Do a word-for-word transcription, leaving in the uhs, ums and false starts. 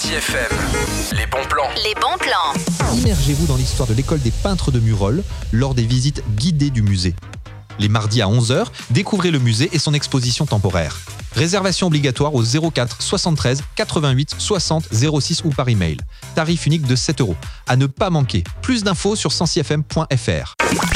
Sancy F M, les bons plans. Les bons plans. Immergez-vous dans l'histoire de l'école des peintres de Murol lors des visites guidées du musée. Les mardis à onze heures, découvrez le musée et son exposition temporaire. Réservation obligatoire au zéro quatre soixante-treize quatre-vingt-huit soixante zéro six ou par email. Tarif unique de sept euros. À ne pas manquer. Plus d'infos sur sancy f m point f r.